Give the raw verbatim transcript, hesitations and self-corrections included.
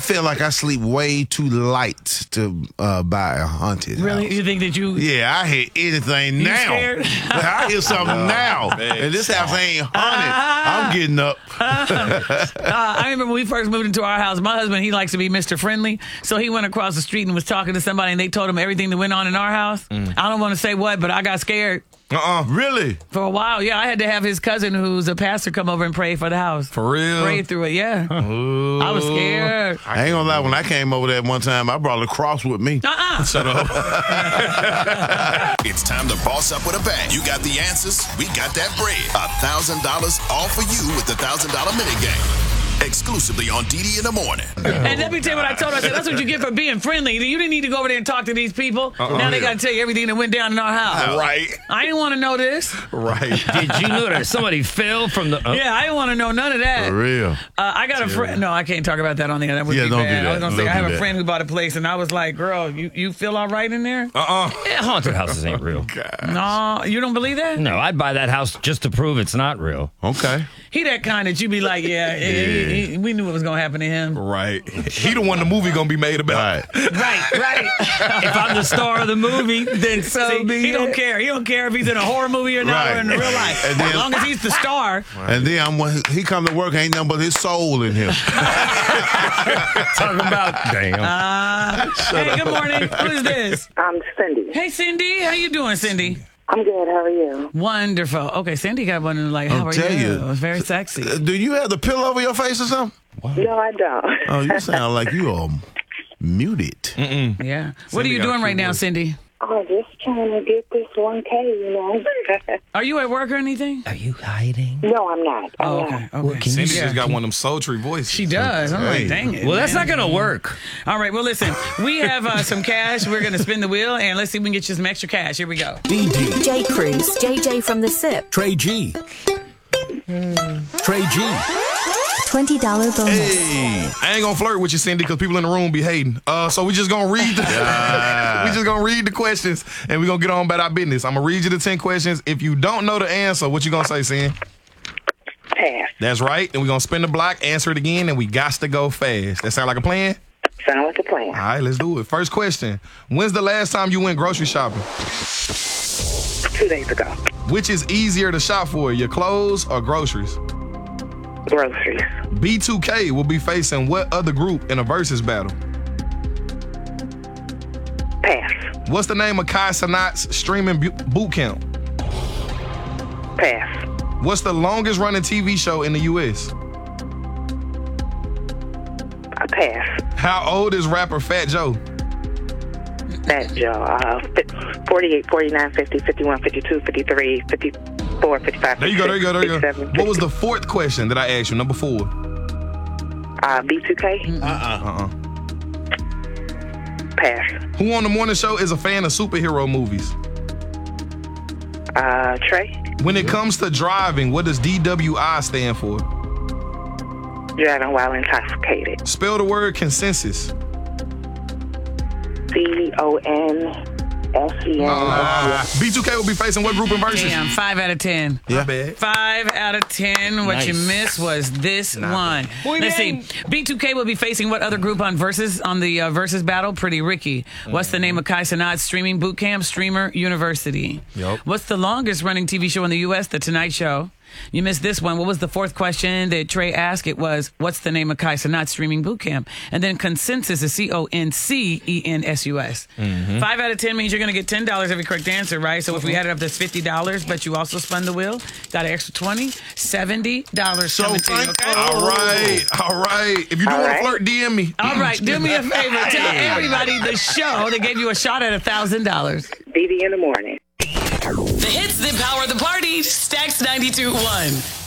feel like I sleep way too light to uh, buy a haunted Really? house. You think that you... Yeah, I hear anything You now. scared? I hear something Oh, now. man. And this house ain't haunted. I'm getting up. Uh, I remember when we first moved into our house, my husband, he likes to be Mister Friendly. So he went across the street and was talking to somebody, and they told him everything that went on in our house. Mm. I don't want to say what, but I got scared. Uh-uh. Really? For a while, yeah. I had to have his cousin, who's a pastor, come over and pray for the house. For real? Pray through it, yeah. I was scared. I ain't gonna lie, when I came over there one time, I brought a cross with me. Uh-uh. Shut up. It's time to boss up with a bang. You got the answers, we got that bread. A thousand dollars all for you with the thousand dollar minigame. Exclusively on D D in the morning. And let me tell you what I told her. I said, that's what you get for being friendly. You didn't need to go over there and talk to these people. Uh-uh. Now they got to tell you everything that went down in our house. Right. I didn't want to know this. Right. Did you know that somebody fell from the... Oh. Yeah, I didn't want to know none of that. For real. Uh, I got a friend. No, I can't talk about that on the air. That would Yeah, be don't do bad. that. I was going to Don't say, I do have a that. friend who bought a place, and I was like, girl, you, you feel all right in there? Uh-uh. Yeah, haunted houses ain't real. No, you don't believe that? No, I'd buy that house just to prove it's not real. Okay. He that kind that you be like, yeah, he- he- we knew what was going to happen to him. Right. He the one the movie gonna be made about. Right. Right, right. If I'm the star of the movie, then so See, be he it. don't care. He don't care if he's in a horror movie or not Right. or in real life. And then- as long as he's the star. And then I'm, when he come to work, ain't nothing but his soul in him. Talking about, damn. Uh, hey, good morning. Who is this? I'm Cindy. Hey, Cindy. How you doing, Cindy? I'm good. How are you? Wonderful. Okay, Cindy got one like, how I'll are tell you? you. It was very sexy. Uh, Do you have the pillow over your face or something? No, I don't. Oh, you sound like you are muted. Yeah. What are you got a doing right cute now, voice. Cindy? Oh, just trying to get this one K, you know. Are you at work or anything? Are you hiding? No, I'm not. I'm Oh, not. okay. Well, Okay. can you Cindy Yeah. just got one of them sultry voices. She does. I'm Hey. like, dang it. Well, that's man. not going to work. All right. Well, listen, we have uh, some cash. We're going to spin the wheel, and let's see if we can get you some extra cash. Here we go. D D, J. Cruz, J J from the S I P. Trey G. Trey G. twenty dollars bonus. Hey. I ain't gonna flirt with you, Cindy, because people in the room be hating. Uh, so we just gonna read the we just gonna read the questions and we gonna get on about our business. I'm gonna read you the ten questions. If you don't know the answer, what you gonna say, Cindy? Pass. That's right. And we gonna spin the block, answer it again, and we got to go fast. That sound like a plan? Sound like a plan. All right, let's do it. First question. When's the last time you went grocery shopping? Two days ago. Which is easier to shop for, your clothes or groceries? Groceries. B two K will be facing what other group in a versus battle? Pass. What's the name of Kai Cenat's streaming bu- boot camp? Pass. What's the longest running T V show in the U S? A pass. How old is rapper Fat Joe? That Joe. Uh, fi- forty-eight, forty-nine, fifty, fifty-one, fifty-two, fifty-three, fifty-four, fifty-five, There you go, there you go, there you go. fifty-seven, What was the fourth question that I asked you? Number four. Uh, B two K? Uh-uh. Pass. Who on the morning show is a fan of superhero movies? Uh, Trey? When it comes to driving, what does D W I stand for? Driving while intoxicated. Spell the word consensus. C O N S E N. Uh, B two K will be facing what group in versus? Damn, five out of ten. Yeah. Bad. Five out of ten. What you Nice. missed was this Not one. Let's see. B two K will be facing what other group on versus on the uh, versus battle? Pretty Ricky. What's the name of Kai Cenat's streaming boot camp? Streamer University. Yup. What's the longest running T V show in the U S? The Tonight Show. You missed this one. What was the fourth question that Trey asked? It was, what's the name of Kai Cenat's streaming boot camp? And then consensus is C O N C E N S U S. Mm-hmm. Five out of ten means you're going to get ten dollars every correct answer, right? So if we add it up, that's fifty dollars, but you also spun the wheel. Got an extra twenty, seventy dollars So coming to you, thank- okay? All right, all right. If you do All want to right. flirt, D M me. All right, do me a favor. Tell everybody the show that gave you a shot at one thousand dollars. D D in the morning. The hits that power the party. Stacks ninety-two point one.